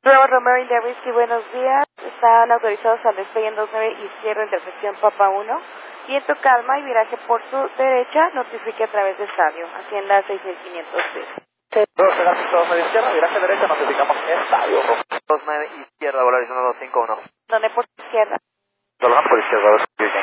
Bravo Romero Inderisky, buenos días. Están autorizados al despegue en 29 izquierda, intersección Papa 1. Y en tu calma y viraje por su derecha, notifique a través de estadio. Hacienda 6503. 29 izquierda, viraje derecha, notificamos estadio. 29 izquierda, volaris 1251. ¿Dónde por tu izquierda? Dolgan por izquierda,